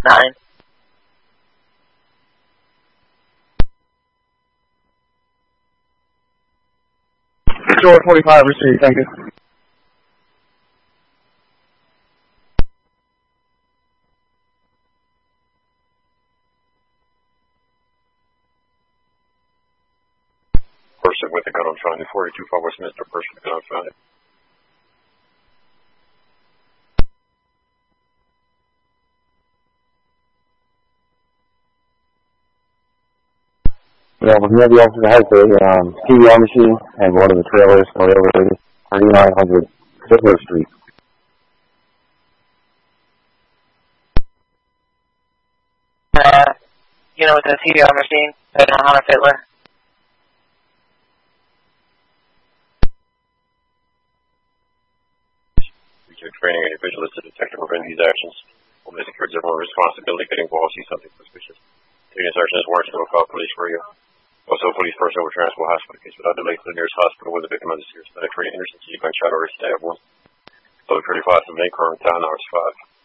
9. George 45, receive, thank you. Person with a gun on found, 42 Westminster, person with a gun on found. Yeah, well, the officer has the CDR machine and one of the trailers going over 3900 Fiddler Street. You know, with the CDR machine, right on Hunter Fiddler. Your training and your vigilance to detect and prevent these actions will make everyone responsibility getting involved, see something suspicious. Taking instructions as warrants to call police for you. Also, police personnel will transport hospital case without delay to the nearest hospital where the victim has a serious penetrating injury, gunshot or a stab wound. So 35 from Main Current Town, hours 5.